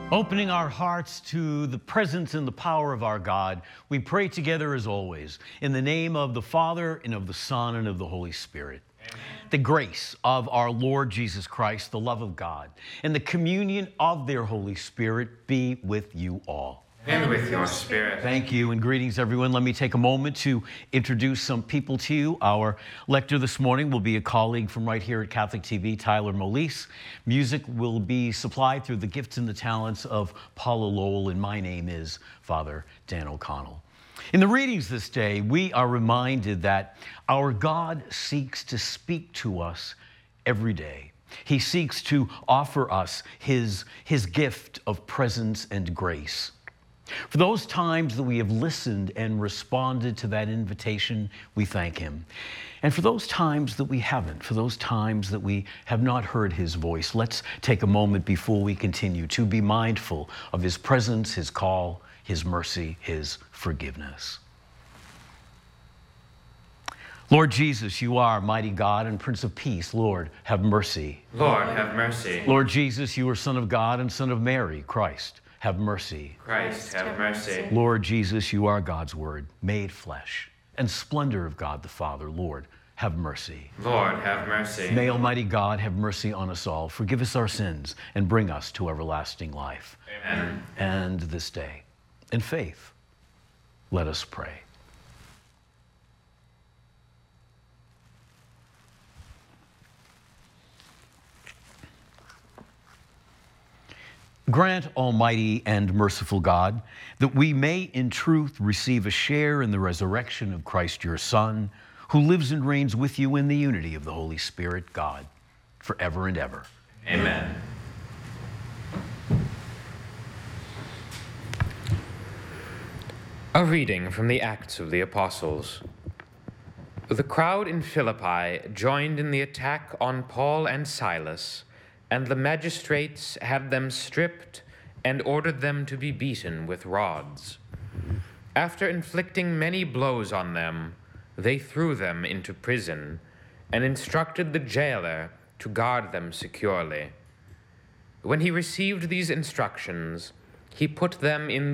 Opening our hearts to the presence and the power of our God, we pray together as always, in the name of the Father, and of the Son, and of the Holy Spirit. Amen. The grace of our Lord Jesus Christ, the love of God, and the communion of their Holy Spirit be with you all. And with your spirit. Thank you, and greetings, everyone. Let me take a moment to introduce some people to you. Our lector this morning will be a colleague from right here at Catholic TV, Tyler Molise. Music will be supplied through the gifts and the talents of Paula Lowell, and my name is Father Dan O'Connell. In the readings this day, we are reminded that our God seeks to speak to us every day. He seeks to offer us his gift of presence and grace. For those times that we have listened and responded to that invitation, we thank him. And for those times that we haven't, for those times that we have not heard his voice, let's take a moment before we continue to be mindful of his presence, his call, his mercy, his forgiveness. Lord Jesus, you are mighty God and Prince of Peace. Lord, have mercy. Lord, have mercy. Lord Jesus, you are Son of God and Son of Mary, Christ. Have mercy. Christ, have mercy. Lord Jesus, you are God's Word, made flesh, and splendor of God the Father. Lord, have mercy. Lord, have mercy. May Almighty God have mercy on us all, forgive us our sins, and bring us to everlasting life. Amen. And this day, in faith, let us pray. Grant, Almighty and merciful God, that we may in truth receive a share in the resurrection of Christ your Son, who lives and reigns with you in the unity of the Holy Spirit, God, forever and ever. Amen. A reading from the Acts of the Apostles. The crowd in Philippi joined in the attack on Paul and Silas, and the magistrates had them stripped and ordered them to be beaten with rods. After inflicting many blows on them, they threw them into prison and instructed the jailer to guard them securely. When he received these instructions, he put them in